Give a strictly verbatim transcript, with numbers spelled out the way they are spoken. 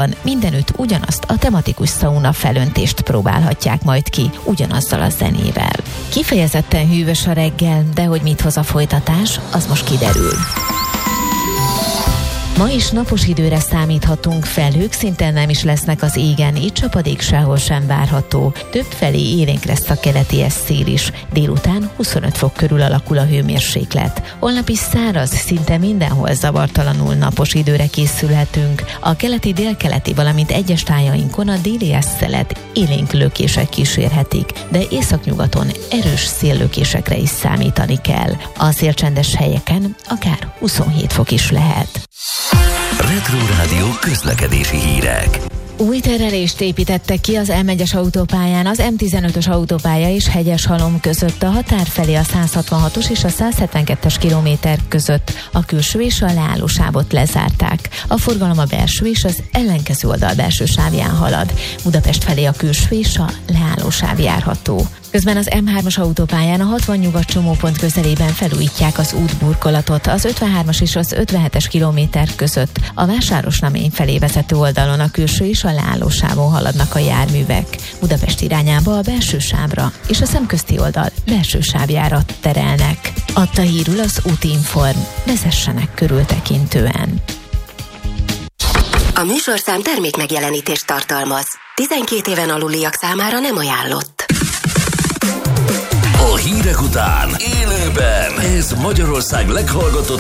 azonban mindenütt ugyanazt a tematikus szauna felöntést próbálhatják majd ki, ugyanazzal a zenével. Kifejezetten hűvös a reggel, de hogy mit hoz a folytatás, az most kiderül. Ma is napos időre számíthatunk, felhők szinten nem is lesznek az égen, így csapadék sehol sem várható. Többfelé élénk lesz a keleti szél is. Délután huszonöt fok körül alakul a hőmérséklet. Holnap is száraz, szinte mindenhol zavartalanul napos időre készülhetünk. A keleti, délkeleti, valamint egyes tájainkon a déli szelet élénk lökések kísérhetik, de északnyugaton erős széllökésekre is számítani kell. A szélcsendes helyeken akár huszonhét fok is lehet. Retro Rádió közlekedési hírek. Új terelést építettek ki az M egyes autópályán, az M tizenötös autópálya és Hegyeshalom között, a határ felé a száz hatvanhatos és a száz hetvenkettes kilométer között. A külső és a leállósávot lezárták. A forgalom a belső és az ellenkező oldal belső sávján halad. Budapest felé a külső és a leállósáv járható. Közben az M hármas autópályán a hatvan nyugat csomópont közelében felújítják az útburkolatot. Az ötvenhármas és az ötvenhetes kilométer között a Vásárosnamény felé vezető oldalon a külső és a leállósávon haladnak a járművek. Budapest irányába a belső sávra és a szemközti oldal belső sávjára terelnek. Adta hírül az Útinform. Vezessenek körültekintően. A műsorszám termék megjelenítést tartalmaz. tizenkét éven aluliak számára nem ajánlott. A hírek után élőben ez Magyarország leghallgatott